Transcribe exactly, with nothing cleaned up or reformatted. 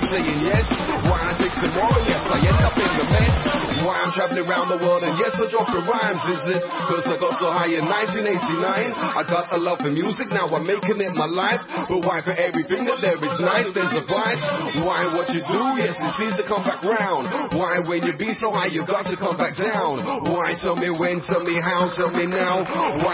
saying yes? Why I take some more? Yes, I end up in the mess. Why I'm traveling around the world and yes, I drop the rhymes. Is it cause I got so high in nineteen eighty-nine? I got a love for music, now I'm making it my life. But why for everything that there is nice, there's a price? Why what you do, yes, it seems to come back round. Why when you be so high, you got to come back down? Why tell me when, tell me how, tell me now? Why